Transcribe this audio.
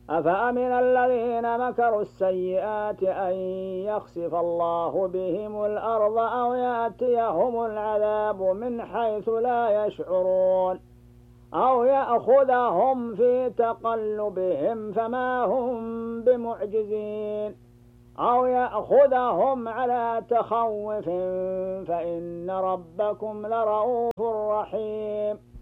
أفأمن الذين مكروا السيئات أن يخسف الله بهم الأرض أو يأتيهم العذاب من حيث لا يشعرون أو يأخذهم في تقلبهم فما هم بمعجزين أو يأخذهم على تخوف فإن ربكم لرؤوف رحيم